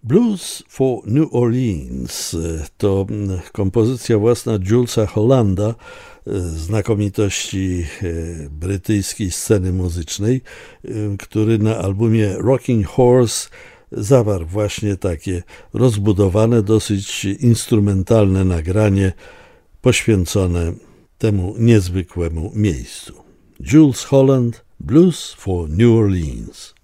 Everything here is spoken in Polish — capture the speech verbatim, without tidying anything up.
Blues for New Orleans to kompozycja własna Julesa Hollanda, znakomitości brytyjskiej sceny muzycznej, który na albumie Rocking Horse zawarł właśnie takie rozbudowane, dosyć instrumentalne nagranie poświęcone temu niezwykłemu miejscu. Jools Holland, Blues for New Orleans.